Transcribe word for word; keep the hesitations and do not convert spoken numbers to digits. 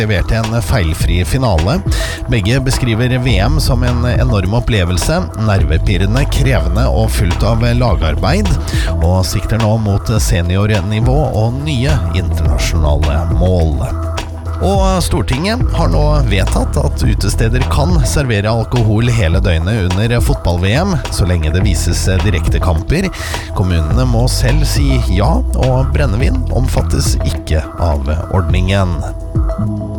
leverte en feilfri finale. Begge beskriver V M som en enorm opplevelse, nervepirrende, krevende og fullt av lagarbeid, og sikter nå mot seniornivå og nye internasjonale mål. Og Stortinget har nå vedtatt at utesteder kan servere alkohol hele døgnet under fotball-V M, så lenge det vises direkte kamper. Kommunene må selv si ja, og brennevin omfattes ikke av ordningen.